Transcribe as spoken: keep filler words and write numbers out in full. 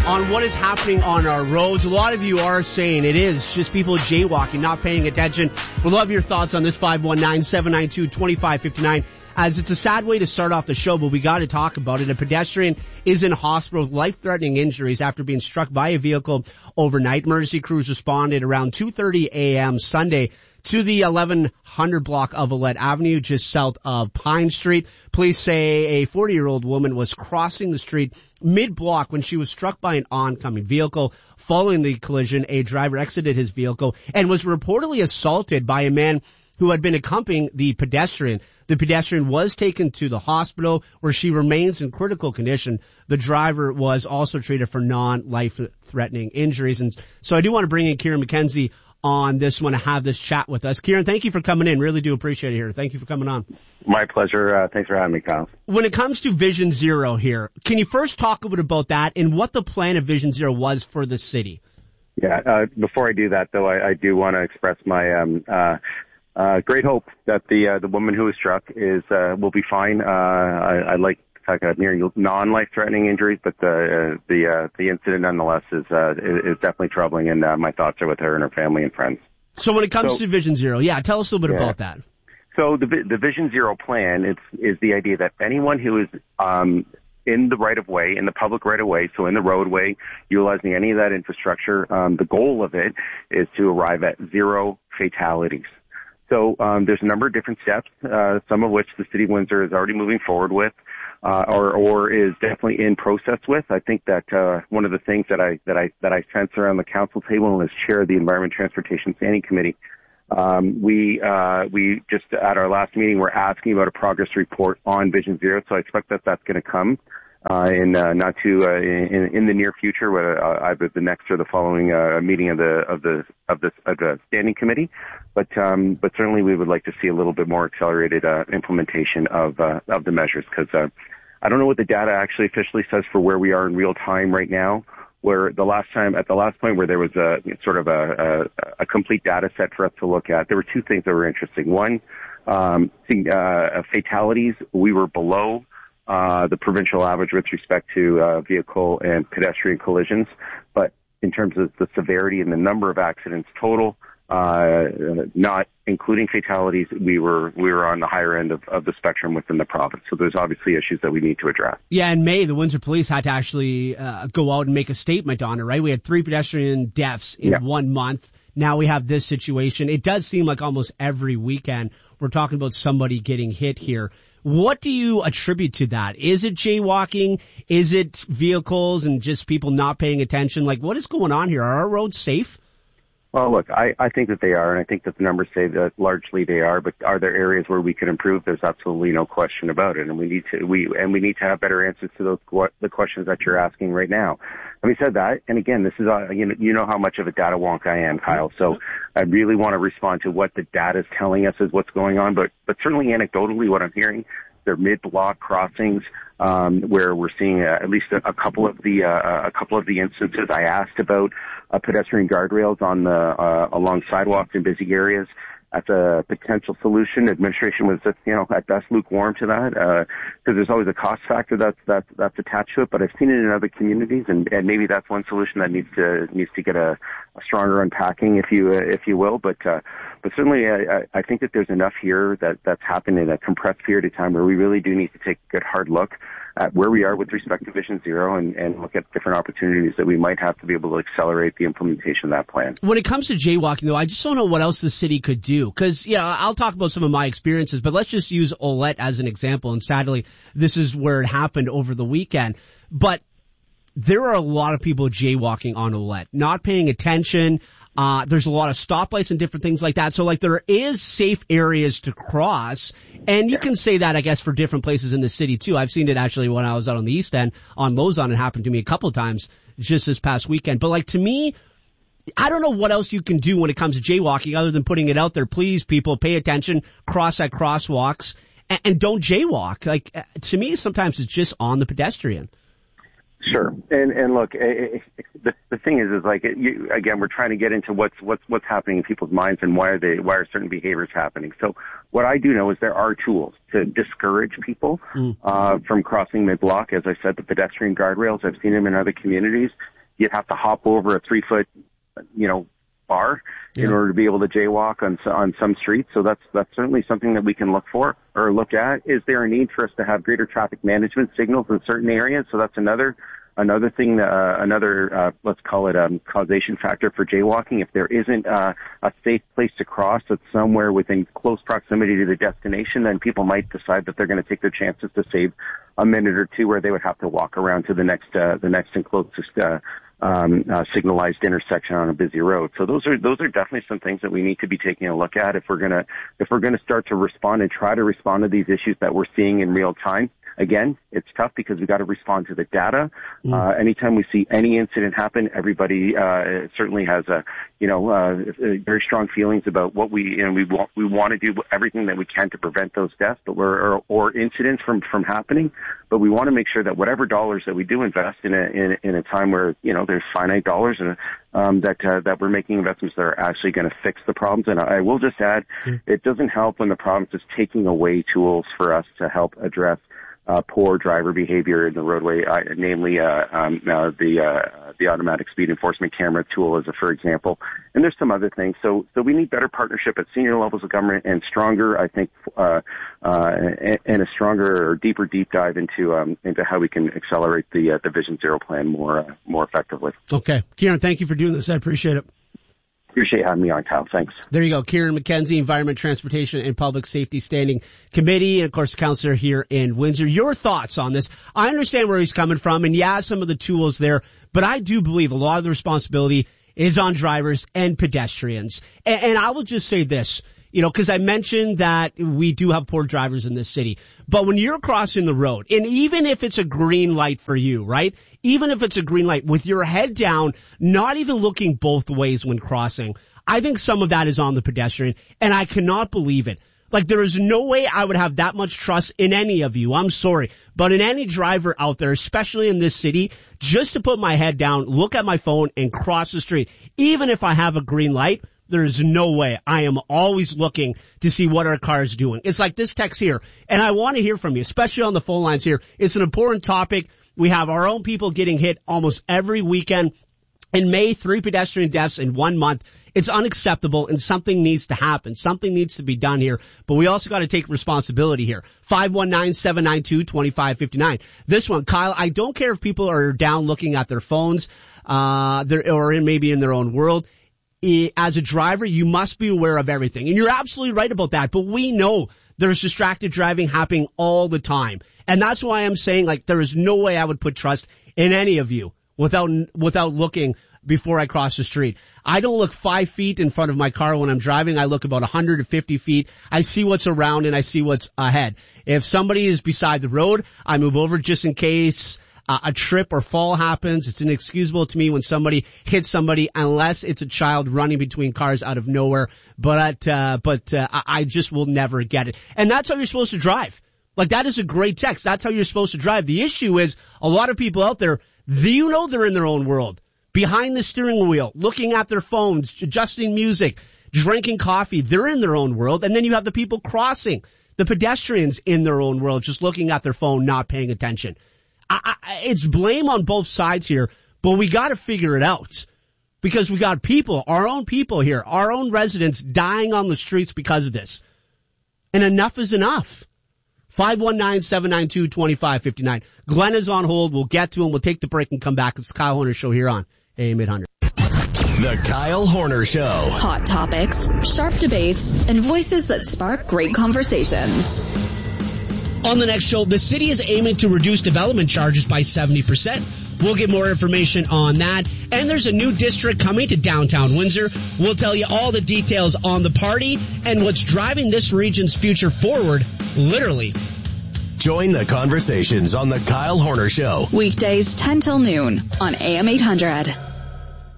on what is happening on our roads. A lot of you are saying it is just people jaywalking, not paying attention. We'd love your thoughts on this. Five one nine, seven nine two, two five five nine. As it's a sad way to start off the show, but we got to talk about it. A pedestrian is in hospital with life-threatening injuries after being struck by a vehicle overnight. Emergency crews responded around two thirty a.m. Sunday to the eleven hundred block of Olette Avenue, just south of Pine Street. Police say a forty-year-old woman was crossing the street mid-block when she was struck by an oncoming vehicle. Following the collision, a driver exited his vehicle and was reportedly assaulted by a man who had been accompanying the pedestrian. The pedestrian was taken to the hospital where she remains in critical condition. The driver was also treated for non-life-threatening injuries. And so I do want to bring in Kieran McKenzie on this one to have this chat with us. Kieran, thank you for coming in. Really do appreciate it here. Thank you for coming on. My pleasure. Uh, thanks for having me, Kyle. When it comes to Vision Zero here, can you first talk a bit about that and what the plan of Vision Zero was for the city? Yeah, uh, before I do that, though, I, I do want to express my um, uh, uh, great hope that the uh, the woman who was struck is uh, will be fine. Uh, I, I like the fact that near non-life-threatening injuries, but the uh, the uh, the incident nonetheless is uh, is definitely troubling, and uh, my thoughts are with her and her family and friends. So when it comes so, to Vision Zero, yeah, tell us a little bit yeah. about that. So the the Vision Zero plan is is the idea that anyone who is um, in the right of way, in the public right of way, so in the roadway, utilizing any of that infrastructure, um, the goal of it is to arrive at zero fatalities. So um, there's a number of different steps, uh, some of which the City of Windsor is already moving forward with, uh, or, or is definitely in process with. I think that uh, one of the things that I that I that I sense around the council table and as chair of the Environment Transportation Standing Committee, um, we uh, we just at our last meeting were asking about a progress report on Vision Zero. So I expect that that's going to come uh, in uh, not too uh, in, in the near future, whether uh, either the next or the following uh, meeting of the of the of the of the standing committee. But um, but certainly we would like to see a little bit more accelerated uh, implementation of uh, of the measures, because uh, I don't know what the data actually officially says for where we are in real time right now. Where the last time at the last point where there was a sort of a, a, a complete data set for us to look at, there were two things that were interesting. One, um, uh, fatalities, we were below uh, the provincial average with respect to uh, vehicle and pedestrian collisions, but in terms of the severity and the number of accidents total, uh, not including fatalities, we were we were on the higher end of, of the spectrum within the province. So there's obviously issues that we need to address. Yeah, in May, the Windsor Police had to actually uh, go out and make a statement on it, right? We had three pedestrian deaths in yeah. one month. Now we have this situation. It does seem like almost every weekend we're talking about somebody getting hit here. What do you attribute to that? Is it jaywalking? Is it vehicles and just people not paying attention? Like, what is going on here? Are our roads safe? Well, look, I, I think that they are, and I think that the numbers say that largely they are. But are there areas where we can improve? There's absolutely no question about it, and we need to we and we need to have better answers to those the questions that you're asking right now. Having said that, and again, this is uh, you know you know how much of a data wonk I am, Kyle. So I really want to respond to what the data is telling us is what's going on. But but certainly anecdotally, what I'm hearing, they're mid-block crossings. Um, where we're seeing uh, at least a, a couple of the uh, a couple of the instances. I asked about uh, pedestrian guardrails on the uh, along sidewalks in busy areas as a potential solution. Administration was just, you know, at best lukewarm to that, because uh, there's always a cost factor that's that's that's attached to it. But I've seen it in other communities, and, and maybe that's one solution that needs to needs to get a, a stronger unpacking, if you uh, if you will. But uh, but certainly, I, I think that there's enough here that that's happened in a compressed period of time where we really do need to take a good hard look at where we are with respect to Vision Zero, and, and look at different opportunities that we might have to be able to accelerate the implementation of that plan. When it comes to jaywalking, though, I just don't know what else the city could do. Because, yeah, I'll talk about some of my experiences, but let's just use Olette as an example. And sadly, this is where it happened over the weekend. But there are a lot of people jaywalking on Olette, not paying attention. Uh, there's a lot of stoplights and different things like that. So, like, there is safe areas to cross. And you can say that, I guess, for different places in the city, too. I've seen it, actually, when I was out on the East End on Lozon. It happened to me a couple of times just this past weekend. But, like, to me, I don't know what else you can do when it comes to jaywalking other than putting it out there. Please, people, pay attention, cross at crosswalks, and, and don't jaywalk. Like, to me, sometimes it's just on the pedestrian. Sure, and and look, it, it, the the thing is, is like it, you, again, we're trying to get into what's what's what's happening in people's minds and why are they why are certain behaviors happening. So what I do know is there are tools to discourage people mm. uh, from crossing mid-block. As I said, the pedestrian guardrails, I've seen them in other communities. you'd have to hop over a three foot, you know, bar yeah. in order to be able to jaywalk on on some streets. So that's that's certainly something that we can look for or look at. Is there a need for us to have greater traffic management signals in certain areas? So that's another another thing, uh, another uh, let's call it a um, causation factor for jaywalking. If there isn't uh, a safe place to cross that's somewhere within close proximity to the destination, then people might decide that they're going to take their chances to save a minute or two where they would have to walk around to the next uh, the next and closest uh, um, uh, signalized intersection on a busy road. So those are those are definitely some things that we need to be taking a look at if we're gonna if we're gonna start to respond and try to respond to these issues that we're seeing in real time. Again, it's tough because we got to respond to the data. Mm. Uh, anytime we see any incident happen, everybody uh, certainly has a, you know, uh, very strong feelings about what we, you know, we want. We want to do everything that we can to prevent those deaths, but we're, or, or incidents from from happening. But we want to make sure that whatever dollars that we do invest in a in, in a time where, you know, there's finite dollars and um, that uh, that we're making investments that are actually going to fix the problems. And I will just add, mm. it doesn't help when the problem is taking away tools for us to help address Uh, poor driver behavior in the roadway, uh, namely uh, um, uh, the uh, the automatic speed enforcement camera tool, as a for example. And there's some other things. So so we need better partnership at senior levels of government and stronger, I think, uh, uh, and, and a stronger or deeper deep dive into um, into how we can accelerate the uh, the Vision Zero plan more uh, more effectively. Okay, Kieran, thank you for doing this. I appreciate it. Appreciate having me on, Kyle. Thanks. There you go. Kieran McKenzie, Environment, Transportation, and Public Safety Standing Committee, and of course, counselor here in Windsor. Your thoughts on this? I understand where he's coming from, and yeah, some of the tools there, but I do believe a lot of the responsibility is on drivers and pedestrians. And, and I will just say this, you know, because I mentioned that we do have poor drivers in this city. But when you're crossing the road, and even if it's a green light for you, right? Even if it's a green light, with your head down, not even looking both ways when crossing, I think some of that is on the pedestrian, and I cannot believe it. Like, there is no way I would have that much trust in any of you. I'm sorry. But in any driver out there, especially in this city, just to put my head down, look at my phone, and cross the street, even if I have a green light, there's no way. I am always looking to see what our car is doing. It's like this text here, and I want to hear from you, especially on the phone lines here. It's an important topic. We have our own people getting hit almost every weekend. In May, three pedestrian deaths in one month. It's unacceptable, and something needs to happen. Something needs to be done here, but we also got to take responsibility here. five one nine, seven nine two, two five five nine. This one, Kyle, I don't care if people are down looking at their phones, uh, or in, maybe in their own world. As a driver, you must be aware of everything. And you're absolutely right about that. But we know there's distracted driving happening all the time. And that's why I'm saying, like, there is no way I would put trust in any of you without, without looking before I cross the street. I don't look five feet in front of my car when I'm driving. I look about one hundred fifty feet. I see what's around and I see what's ahead. If somebody is beside the road, I move over just in case Uh, a trip or fall happens. It's inexcusable to me when somebody hits somebody, unless it's a child running between cars out of nowhere. But, uh, but, uh, I, I just will never get it. And that's how you're supposed to drive. Like, that is a great text. That's how you're supposed to drive. The issue is a lot of people out there, you know, they're in their own world, behind the steering wheel, looking at their phones, adjusting music, drinking coffee. They're in their own world. And then you have the people crossing, the pedestrians in their own world, just looking at their phone, not paying attention. I, I, it's blame on both sides here, but we got to figure it out, because we got people, our own people here, our own residents dying on the streets because of this. And enough is enough. five one nine, seven nine two, two five five nine. Glenn is on hold. We'll get to him. We'll take the break and come back. It's the Kyle Horner Show here on A M eight hundred. The Kyle Horner Show. Hot topics, sharp debates, and voices that spark great conversations. On the next show, the city is aiming to reduce development charges by seventy percent. We'll get more information on that. And there's a new district coming to downtown Windsor. We'll tell you all the details on the party and what's driving this region's future forward, literally. Join the conversations on the Kyle Horner Show. Weekdays ten till noon on A M eight hundred.